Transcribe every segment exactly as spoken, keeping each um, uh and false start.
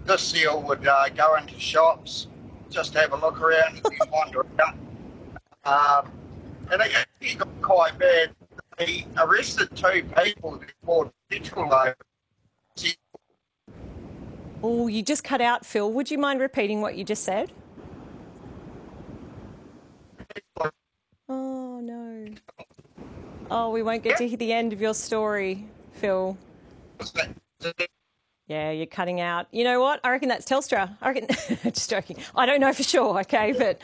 this seal would uh, go into shops, just have a look around and wander around. Um, and it actually got quite bad. They arrested two people that poured petrol over. Oh, you just cut out, Phil. Would you mind repeating what you just said? Oh, no. Oh, we won't get to hear the end of your story, Phil. Yeah, you're cutting out. You know what? I reckon that's Telstra. I reckon... Just joking. I don't know for sure, okay, but...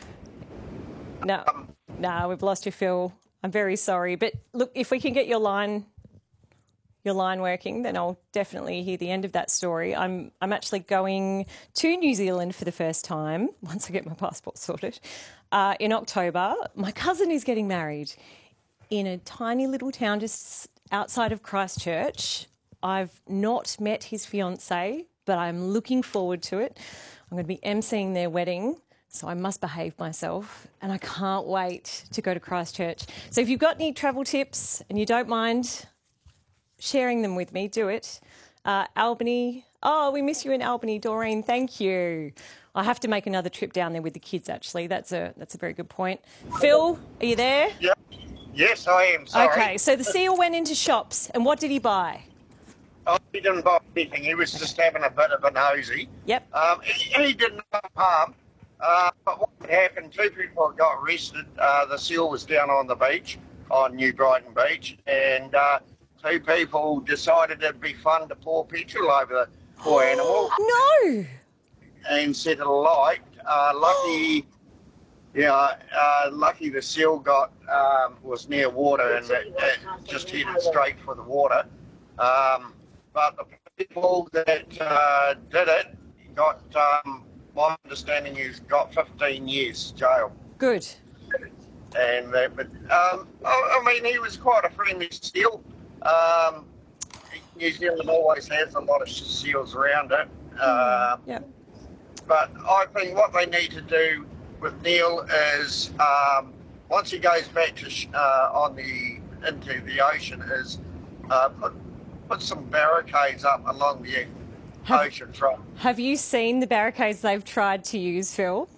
No, no, we've lost you, Phil. I'm very sorry. But look, if we can get your line... your line working, then I'll definitely hear the end of that story. I'm I'm actually going to New Zealand for the first time, once I get my passport sorted, uh, in October. My cousin is getting married in a tiny little town just outside of Christchurch. I've not met his fiancée, but I'm looking forward to it. I'm going to be emceeing their wedding, so I must behave myself, and I can't wait to go to Christchurch. So if you've got any travel tips and you don't mind sharing them with me, do it. Uh, Albany. Oh, we miss you in Albany, Doreen. Thank you. I have to make another trip down there with the kids, actually. That's a that's a very good point. Phil, are you there? Yep. Yes, I am. Sorry. Okay, so the seal went into shops, and what did he buy? Oh, he didn't buy anything. He was just having a bit of a nosy. Yep. Um, he, he didn't harm. Uh, but what happened, two people got arrested. Uh, the seal was down on the beach, on New Brighton Beach, and... Uh, Two people decided it'd be fun to pour petrol over the poor animal. No! And set it alight. Uh, lucky, yeah, uh, lucky the seal got um, was near water and it, it just headed straight for the water. Um, but the people that uh, did it got, um, my understanding is, got fifteen years jail. Good. And that, but um, I, I mean, he was quite a friendly seal. Um, New Zealand always has a lot of seals around it. Uh, yeah. But I think what they need to do with Neil is um, once he goes back to sh- uh, on the into the ocean, is uh, put put some barricades up along the have, ocean front. Have you seen the barricades they've tried to use, Phil?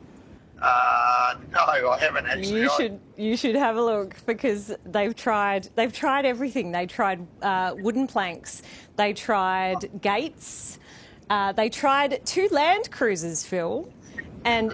Uh, no, I haven't actually. You I, should you should have a look because they've tried they've tried everything. They tried uh, wooden planks. They tried gates. Uh, they tried two land cruisers, Phil. And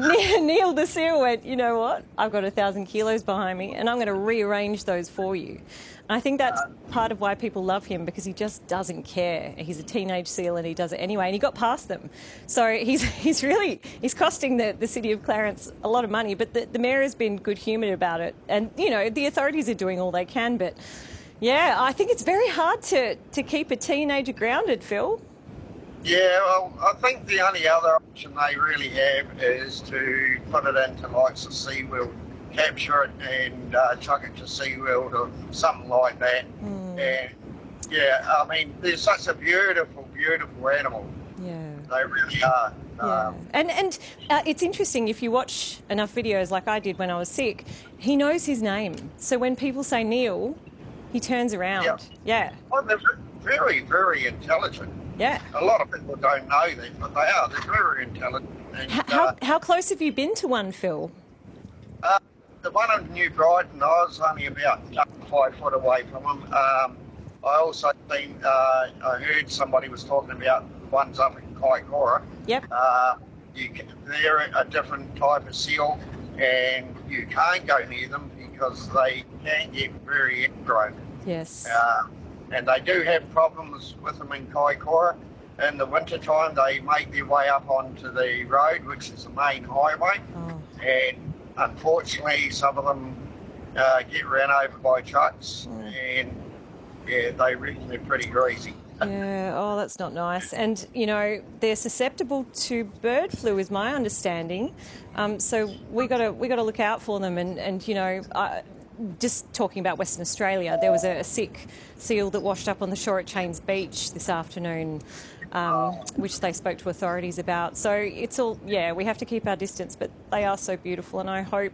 Neil the seal went, you know what? I've got a thousand kilos behind me, and I'm going to rearrange those for you. And I think that's part of why people love him, because he just doesn't care. He's a teenage seal and he does it anyway, and he got past them. So he's he's really he's costing the, the city of Clarence a lot of money, but the, the mayor has been good-humoured about it. And, you know, the authorities are doing all they can, but, yeah, I think it's very hard to, to keep a teenager grounded, Phil. Yeah, well, I think the only other option they really have is to put it into likes of SeaWorld, capture it and uh, chuck it to SeaWorld or something like that. Mm. And, yeah, I mean, they're such a beautiful, beautiful animal. Yeah. They really are. Yeah. Um, and and uh, it's interesting, if you watch enough videos like I did when I was sick, he knows his name. So when people say Neil, he turns around. Yeah. Yeah. Well, they're very, very intelligent. Yeah. A lot of people don't know that, but they are. They're very intelligent. And, how, uh, how close have you been to one, Phil? Uh, the one in New Brighton, I was only about five foot away from them. Um, I also seen, uh, I heard somebody was talking about ones up in Kaikoura. Yep. Uh, you can, they're a different type of seal, and you can't go near them because they can get very ingrown. Yes. Uh, and they do have problems with them in Kaikoura. In the winter time, they make their way up onto the road, which is the main highway. Oh. And unfortunately, some of them uh, get ran over by trucks, mm. and yeah, they reckon they're pretty greasy. Yeah, oh, that's not nice. And, you know, they're susceptible to bird flu, is my understanding. Um, so we got to we got to look out for them. And, and you know, uh, just talking about Western Australia, there was a, a sick seal that washed up on the shore at Chains Beach this afternoon, um, which they spoke to authorities about. So it's all, yeah, we have to keep our distance, but they are so beautiful, and I hope,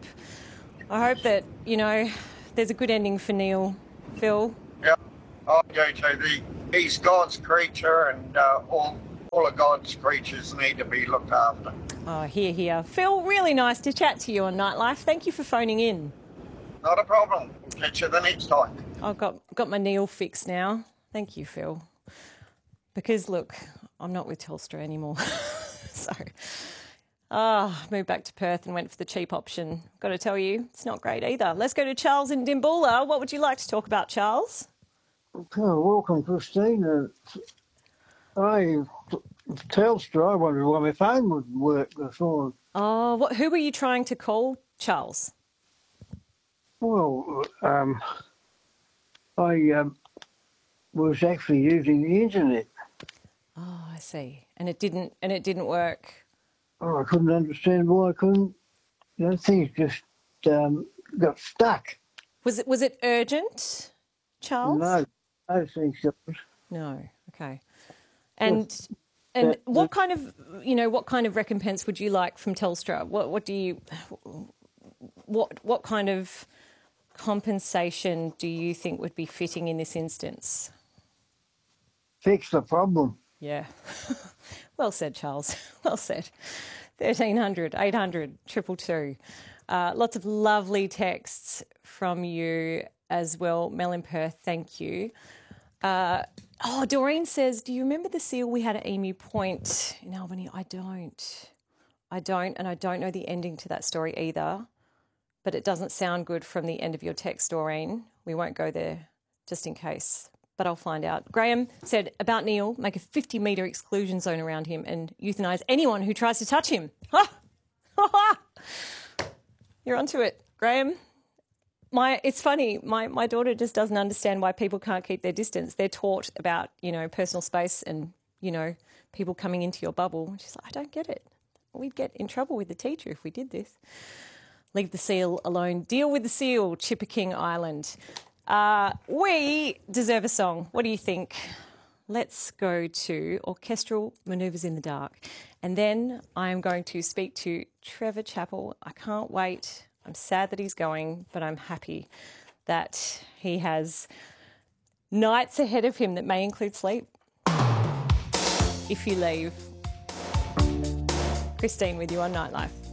I hope that, you know, there's a good ending for Neil, Phil. Yeah, I do too. The, he's God's creature, and uh, all all of God's creatures need to be looked after. Oh, here, here. Phil, really nice to chat to you on Nightlife. Thank you for phoning in. Not a problem. We'll catch you the next time. I've got, got my Neil fixed now. Thank you, Phil. Because, look, I'm not with Telstra anymore. so, ah, oh, moved back to Perth and went for the cheap option. Got to tell you, it's not great either. Let's go to Charles in Dimboola. What would you like to talk about, Charles? Okay, welcome, Christine. Uh, I, Telstra, I wondered why my phone wouldn't work before. Oh, what, who were you trying to call, Charles? Well, um, I um, was actually using the internet. Oh, I see. And it didn't, and it didn't work. Oh, I couldn't understand why I couldn't. You know, things just um, got stuck. Was it was it urgent, Charles? No, I don't think so. No. Okay. And and that- what kind of you know what kind of recompense would you like from Telstra? What what do you what what kind of compensation do you think would be fitting in this instance? Fix the problem. Yeah. Well said, Charles. Well said. thirteen hundred, eight hundred, two two two. Uh, lots of lovely texts from you as well. Mel in Perth, thank you. Uh, oh, Doreen says, do you remember the seal we had at Emu Point in Albany? I don't. I don't, and I don't know the ending to that story either. But it doesn't sound good from the end of your text, Doreen. We won't go there just in case, but I'll find out. Graham said, about Neil, make a fifty metre exclusion zone around him and euthanise anyone who tries to touch him. Ha! Ha ha! You're onto it, Graham. My, it's funny, my, my daughter just doesn't understand why people can't keep their distance. They're taught about, you know, personal space and, you know, people coming into your bubble. She's like, I don't get it. We'd get in trouble with the teacher if we did this. Leave the seal alone. Deal with the seal, Chipper King Island. Uh, we deserve a song. What do you think? Let's go to Orchestral Manoeuvres in the Dark. And then I am going to speak to Trevor Chappell. I can't wait. I'm sad that he's going, but I'm happy that he has nights ahead of him that may include sleep. If you leave. Christine with you on Nightlife.